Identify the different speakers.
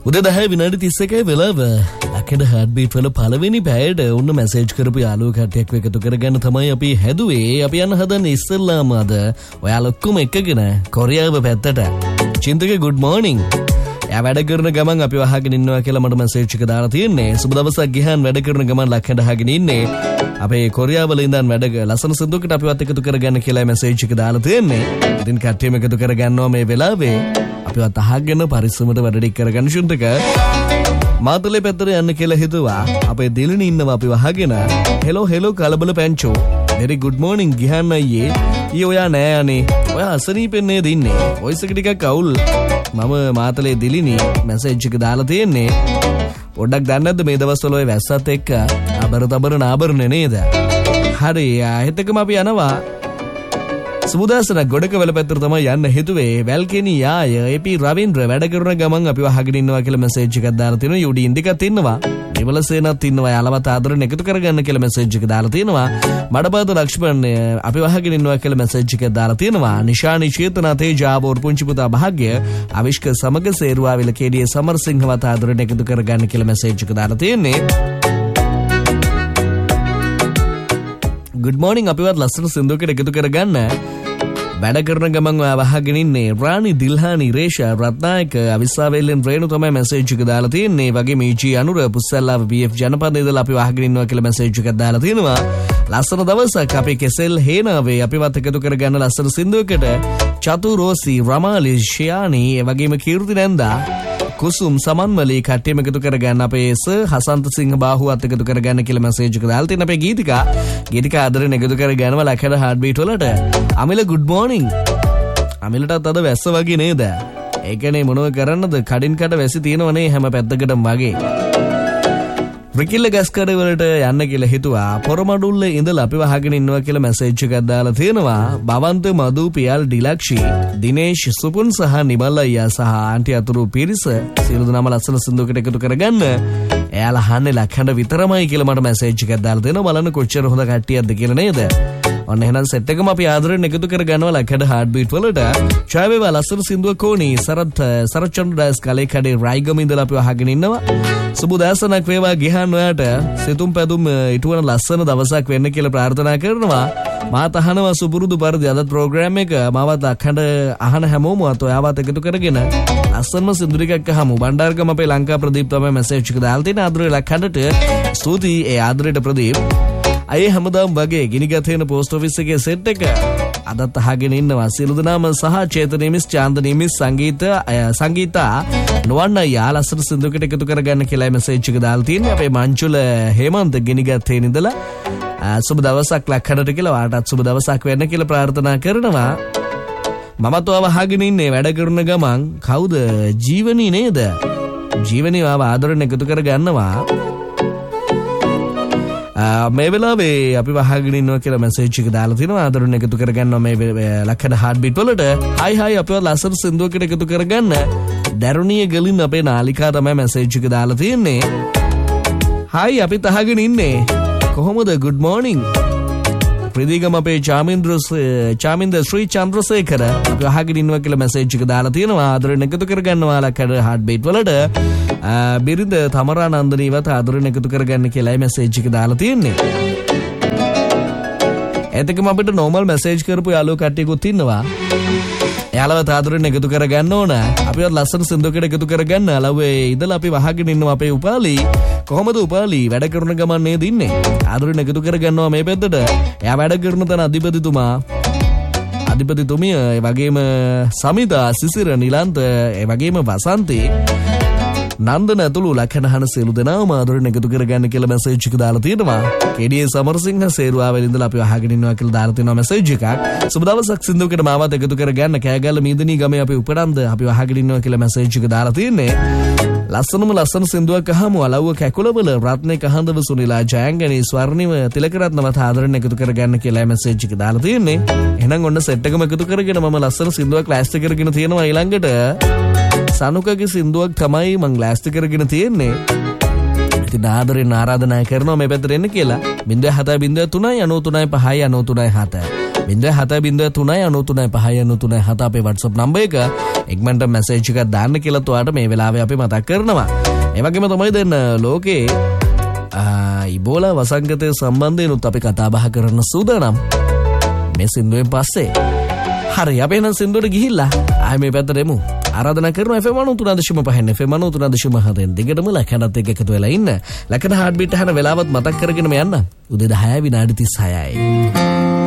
Speaker 1: උදේ 10:31 වෙලාව ලකඩ හાર્ට්බීට් වල පළවෙනි පැයට උන්න මැසේජ් කරපු යාළුවෝ කට්ටියක් එකතු කරගන්න තමයි අපි හැදුවේ. අපි යන්න හදන්නේ ඉස්සෙල්ලාම අද ඔයාලා ඔක්කොම එකගෙන කොරියාව පැත්තට. චින්තක good morning. එයා වැඩ කරන ගමන් අපි වහගෙන ඉන්නවා කියලා මට මැසේජ් එක දාලා තියෙන්නේ. සුබ දවසක් ගිහන් වැඩ කරන ගමන් ලකඩ අහගෙන ඉන්නේ. අපේ කොරියාව වල ඉඳන් වැඩ ලස්සන සින්දුවකට අපිවත් එකතු කරගන්න කියලා මැසේජ් එක දාලා තියෙන්නේ. ඉතින් කට්ටියම එකතු කරගන්නවා මේ වෙලාවේ. අපිවත් අහගෙන පරිස්සමට වැඩ ටික කරගන්න ශුන්තක. මාතලේ පැත්තට යන්න කියලා හිතුවා. අපේ දිලින ඉන්නවා අපි වහගෙන. හෙලෝ කලබල පැංචෝ. very good morning ගිහන් අයියේ. ඔයා නෑ අනේ. ඔයා අසනීපෙන් නේද ඉන්නේ? වොයිස් එක ටිකක් අවුල්. මම මාතලේ දිලිනි මැසේජ් එක දාලා තියෙන්නේ. පොඩ්ඩක් දන්නේ නැද්ද මේ දවස්වල ඔය වැස්සත් එක්ක අබර නාබරනේ නේද? හරි හෙටකම අපි යනවා. සුබදාසන ගොඩකවල පැත්තට තමයි යන්න හිතුවේ. වැල්කෙනි යාය AP රවින්ද්‍ර වැඩ කරන ගමන් අපි වහගෙන ඉන්නවා කියලා මැසේජ් එකක් දාලා තිනවා. යුඩි ඉන්දිකත් ඉන්නවා. නිවලසේනත් ඉන්නවා. යාලවත් ආදරෙන් එකතු කරගන්න කියලා මැසේජ් එක දාලා තිනවා. මඩපාත ලක්ෂ්මන් අපි වහගෙන ඉන්නවා කියලා මැසේජ් එකක් දාලා තිනවා. නිශානි චේතනා තේජාබෝර් පුංචි පුතා භාග්‍ය අවිෂ්ක සමග සේරුවාවිල කේඩියේ සමරසිංහවත් ආදරෙන් එකතු කරගන්න කියලා මැසේජ් එක දාලා තියෙන්නේ. good morning අපිවත් ලස්සන සින්දුවකට එකතු කරගන්න. වැඩ කරන ගමන් වහගෙන ඉන්නේ රාණි දිල්හානි රේෂා රත්නායක අවිස්සාවේලෙන් රේණු තමයි මැසේජ් එක දාලා තියෙන්නේ. වගේ මේජී අනුර පුස්සල්ලාව BF ජනපදයේ ඉඳලා අපි වහගෙන ඉන්නවා කියලා මැසේජ් එකක් දාලා තියෙනවා. ලස්සන දවසක් අපේ කෙසෙල් හේනාවේ අපිවත් එකතු කරගන්න ලස්සන සින්දුවකට චතු රෝසි රමාලි ශියානි වගේම කීර්ති නැන්දා කුසුම් සමන්මලී කට්ටියම එකතු කරගන්න. අපේ හසන්ත සිංහ බාහුවත් එකතු කරගන්න කියලා මැසේජ් එක දාලා තියෙන අපේ ගීතිකා ආදරෙන් එකතු කරගන්නවා ලකඩ හાર્ට්බීට් වලට. අමිල good morning. අමිලටත් අද වැස්ස වගේ නේද? ඒකනේ මොනව කරන්නද? කඩින් කට වැසි තියෙනවනේ හැම පැත්තකටම වගේ. රිකිල්ල ගස්කඩ වලට යන්න කියලා හිතුවා. පොරමඩුල්ලේ ඉඳලා අපි වහගෙන ඉන්නවා කියලා මැසේජ් එකක් දාලා තියෙනවා. බවන්ත මදු පියල් ඩිලක්ෂි දිනේෂ් සුපුන් සහ නිමල් අයියා සහ ආන්ටි අතුරු පිරිස සියලු දෙනාම ලස්සන සින්දුවකට එකතු කරගන්න. එයාලා අහන්නේ ලක්ෂණ විතරමයි කියලා මට මැසේජ් එකක් දාලා දෙනවා. බලන්න කොච්චර හොඳ කට්ටියක්ද කියලා නේද? ඔන්න එහෙනම් සෙට් එකම අපි ආදරෙන් එකතු කරගන්නවා ලකඩ හાર્ට්බීට් වලට. ඡායවේවා ලස්සන සින්දුව කෝණි සරත් චන්ද්‍රදාස් කලේ කඩේ රයිගම ඉඳලා අපි අහගෙන ඉන්නවා. සුබදාසනක් වේවා ගිහන් ඔයාට සිතුම් පැදුම් ඉටුවන ලස්සන දවසක් වෙන්න කියලා ප්‍රාර්ථනා කරනවා. මාත් අහනවා සුපුරුදු පරිදි අද ප්‍රෝග්‍රෑම් එක මාවත් අඛණ්ඩ අහන හැමෝම ඔයාවත් එකතු කරගෙන ලස්සනම සින්දු ටිකක් අහමු. බණ්ඩාරගම අපේ ලංකා ප්‍රදීප් තමයි මැසේජ් එක දාලා තියෙන. ආදරේ ලක්ෂණට ස්තුතියි. ඒ ආදරේට ප්‍රදීප් අය හැමදාම වගේ ගිනිගත් වෙන පෝස්ට් ඔෆිස් එකේ සෙට් එක අදත් අහගෙන ඉන්නවා. සියලු දෙනාම සහ චේතනී මිස් චාන්දනී මිස් සංගීතා නොවන්න යාලස්සන සින්දුවකට එකතු කරගන්න කියලා මැසේජ් එක දාලා තියෙනවා. අපේ මංචුල හේමන්ත ගිනිගත් හේන ඉඳලා සුබ දවසක් ලක්කඩට කියලා වාටත් සුබ දවසක් වෙන්න කියලා ප්‍රාර්ථනා කරනවා. මමත් ඔයාව අහගෙන ඉන්නේ වැඩ කරන ගමන්. කවුද? ජීවනී නේද? ජීවනී ඔයාව ආදරෙන් එකතු කරගන්නවා. මේ වෙලාවේ අපි වහගෙන ඉන්නවා කියලා මැසේජ් එක දාලා තිනවා. ආදරෙන් එකතු කරගන්නවා මේ ලකඩ හાર્ට්බීට් වලට. හයි අපිවත් ලස්සන සින්දුවකට එකතු කරගන්න. දරුණිය ගලින් අපේ නාලිකා තමයි මැසේජ් එක දාලා තියෙන්නේ. හයි අපිත් අහගෙන ඉන්නේ. කොහොමද? good morning. ප්‍රදීගම අපේ චාමින්ද ශ්‍රී චන්ද්‍රසේකර අපි අහගෙන ඉන්නවා කියලා මැසේජ් එක දාලා තියෙනවා. ආදරෙන් එකතු කරගන්නවා ලකඩ හાર્ට්බීට් වලට. බිරිඳ තමරා නන්දනීවත් ආදරෙන් එකතු කරගන්න කියලා මැසේජ් එක දාලා තියෙන්නේ. එතකම අපිට නෝමල් මැසේජ් කරපු යාළුවෝ කට්ටියකුත් ඉන්නවා. එයාලවත් ආදරෙන් එකතු කරගන්න ඕන. අපිවත් ලස්සන සින්දුවකට එකතු කරගන්න. ලව්වේ ඉඳලා අපි වහගෙන ඉන්නවා අපේ උපාලි. කොහොමද උපාලි? වැඩ කරන ගමන් නේද ඉන්නේ? ආදරෙන් එකතු කරගන්නවා මේ පැත්තට. එයා වැඩ කරන තන අධිපතිතුමිය ඒ වගේම සමිතා සිසිර නිලන්ත ඒ වගේම වසන්තේ නන්දන ඇතුළු ලක්ෂණහන සියලු දෙනාම ආදරෙන් එකතු කරගන්න කියලා මැසේජ් එක දාලා තියෙනවා. කේඩියේ සමරසිංහ සේරුවාවෙල ඉඳලා අපි අහගෙන ඉන්නවා කියලා දාලා තියෙනවා මැසේජ් එකක්. සුබ දවසක් සින්දුවකට මාවත් එකතු කරගන්න. කෑගල්ල මීදනී ගමේ අපි උපරන්ද අපි අහගෙන ඉන්නවා කියලා මැසේජ් එක දාලා තියෙන්නේ. ලස්සන සින්දුවක් අහමු. අලව්ව කැකුලවල රත්නේ කහඳව සුනිලා ජයංගනී ස්වර්ණිම තිලකරත්නවත් ආදරෙන් එකතු කරගන්න කියලා මැසේජ් එක දාලා තියෙන්නේ. එහෙනම් ඔන්න සෙට් එකම එකතු කරගෙන මම ලස්සන සින්දුවක් ක්ලාස්ට් කරගෙන තියෙනවා. ඊළඟට සනුකගේ සින්දුවක් තමයි මං ක්ලාස්ට් කරගෙන තියෙන්නේ. ඉතින් ආදරෙන් ආරාධනා කරනවා මේ පැත්තට එන්න කියලා. 0703 93 5 93 7 0703939593 අපේ WhatsApp නම්බර් එක. ඉක්මනට මැසේජ් එකක් දාන්න කියලා ඔයාලට මේ වෙලාවේ අපි මතක් කරනවා. ඒ වගේම තමයි දැන් ලෝකේ ඉබෝලා වසංගතය සම්බන්ධයෙන් අපි කතා බහ කරන්න සූදානම් මේ සින්දුවෙන් පස්සේ. හරි අපි නම් සින්දුවට ගිහිල්ලා ආයෙ මේ පැත්තට එමු. ආරාධනා කරනවා FM 93.5 FM 93.7 දිගටම ලකනත් එක්ක එකතු වෙලා ඉන්න. ලකන හાર્ට් බීට් අහන වෙලාවත් මතක් කරගෙන යන්න. උදේ 10 විනාඩි 36යි.